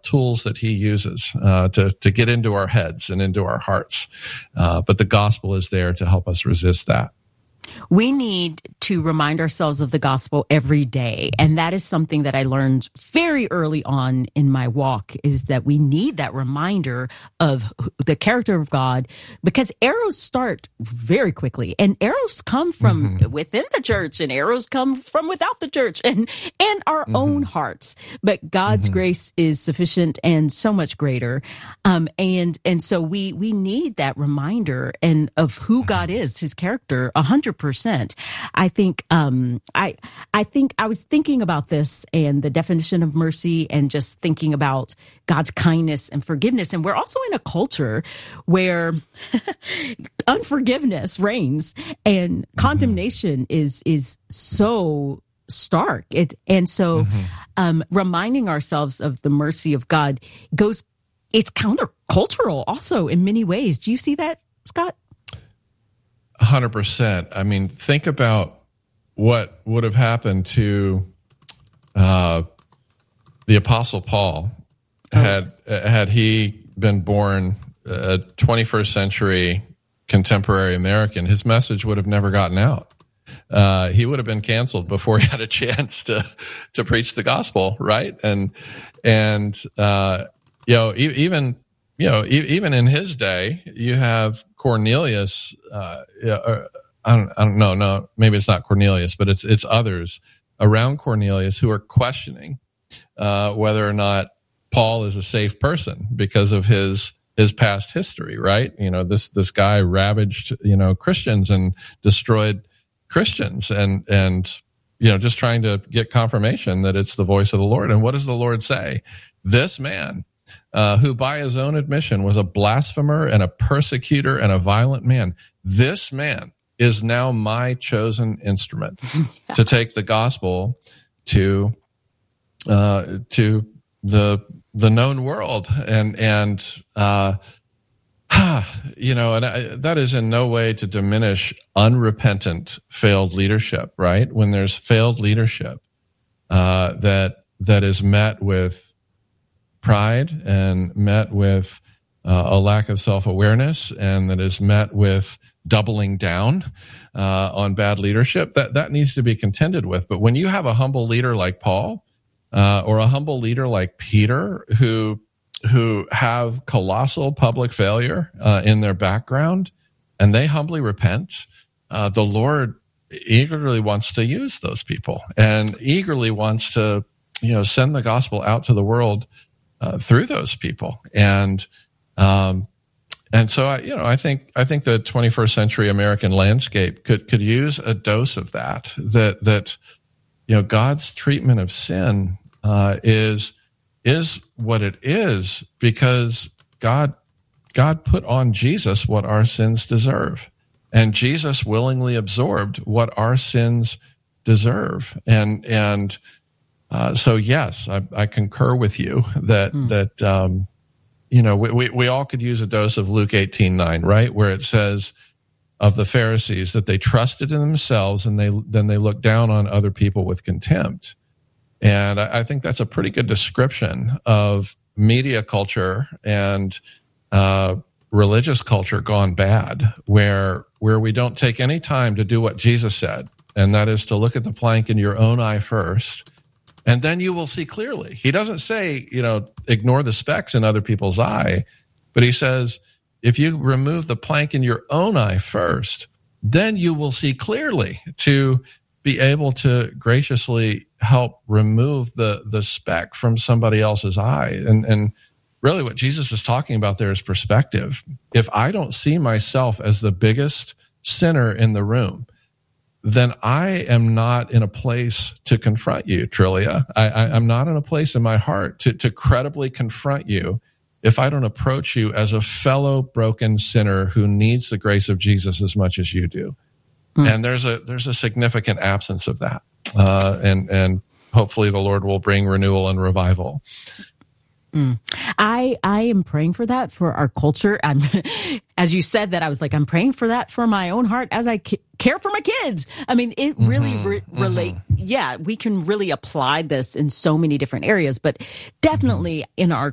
tools that he uses to get into our heads and into our hearts. But the gospel is there to help us resist that. We need to remind ourselves of the gospel every day. And that is something that I learned very early on in my walk, is that we need that reminder of the character of God, because arrows start very quickly, and arrows come from within the church, and arrows come from without the church, and our own hearts. But God's grace is sufficient and so much greater. And so we need that reminder and of who God is, his character, 100%. I think I was thinking about this and the definition of mercy, and just thinking about God's kindness and forgiveness. And we're also in a culture where unforgiveness reigns and condemnation is so stark. Reminding ourselves of the mercy of God it's countercultural also in many ways. Do you see that, Scott? 100%. I mean, think about what would have happened to the Apostle Paul had he been born a 21st century contemporary American. His message would have never gotten out. He would have been canceled before he had a chance to preach the gospel, right? Even in his day, you have Cornelius. I don't know. No, maybe it's not Cornelius, but it's others around Cornelius who are questioning whether or not Paul is a safe person because of his past history. Right? This guy ravaged Christians and destroyed Christians, and just trying to get confirmation that it's the voice of the Lord. And what does the Lord say? This man, who by his own admission was a blasphemer and a persecutor and a violent man, this man is now my chosen instrument to take the gospel to the known world. And that is in no way to diminish unrepentant failed leadership, right? When there's failed leadership that is met with pride and met with a lack of self-awareness, and that is met with doubling down on bad leadership, that needs to be contended with. But when you have a humble leader like Paul or a humble leader like Peter who have colossal public failure in their background, and they humbly repent, the Lord eagerly wants to use those people and eagerly wants to send the gospel out to the world through those people. And so I think the 21st century American landscape could use a dose of that God's treatment of sin is what it is because God put on Jesus what our sins deserve, and Jesus willingly absorbed what our sins deserve. So yes, I concur with you that we all could use a dose of Luke 18:9, right, where it says of the Pharisees that they trusted in themselves and then they looked down on other people with contempt. And I think that's a pretty good description of media culture and religious culture gone bad, where we don't take any time to do what Jesus said, and that is to look at the plank in your own eye first, and then you will see clearly. He doesn't say, ignore the specks in other people's eye, but he says, if you remove the plank in your own eye first, then you will see clearly to be able to graciously help remove the speck from somebody else's eye. And really what Jesus is talking about there is perspective. If I don't see myself as the biggest sinner in the room, then I am not in a place to confront you, Trillia. I'm not in a place in my heart to credibly confront you if I don't approach you as a fellow broken sinner who needs the grace of Jesus as much as you do. And there's a significant absence of that. And hopefully the Lord will bring renewal and revival. I am praying for that for our culture. As you said that, I was like, I'm praying for that for my own heart as I care for my kids. I mean, it really relate. Yeah, we can really apply this in so many different areas, but definitely in our